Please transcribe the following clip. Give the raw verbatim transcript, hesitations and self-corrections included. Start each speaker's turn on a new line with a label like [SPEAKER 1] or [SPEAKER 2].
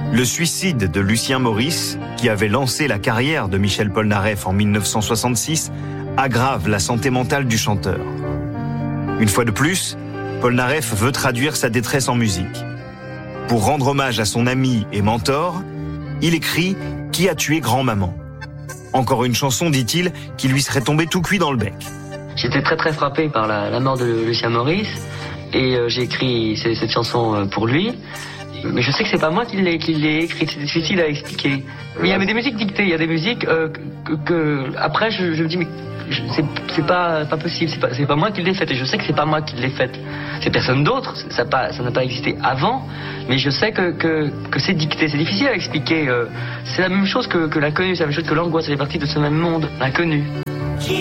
[SPEAKER 1] Le suicide de Lucien Maurice, qui avait lancé la carrière de Michel Polnareff en mille neuf cent soixante-six, aggrave la santé mentale du chanteur. Une fois de plus, Polnareff veut traduire sa détresse en musique. Pour rendre hommage à son ami et mentor, il écrit « Qui a tué grand-maman ?» Encore une chanson, dit-il, qui lui serait tombée tout cuit dans le bec.
[SPEAKER 2] J'étais très très frappé par la, la mort de Lucien Maurice et euh, j'ai écrit cette, cette chanson euh, pour lui. Mais je sais que c'est pas moi qui l'ai, qui l'ai écrite, c'est difficile à expliquer. Mais il y avait des musiques dictées, il y a des musiques euh, que, que après je, je me dis mais je, c'est, c'est pas, pas possible, c'est pas, c'est pas moi qui l'ai faite et je sais que c'est pas moi qui l'ai faite. C'est personne d'autre, ça, pas, ça n'a pas existé avant, mais je sais que, que, que c'est dicté, c'est difficile à expliquer. Euh, c'est la même chose que, que l'inconnu, c'est la même chose que l'angoisse, ça fait partie de ce même monde, l'inconnu.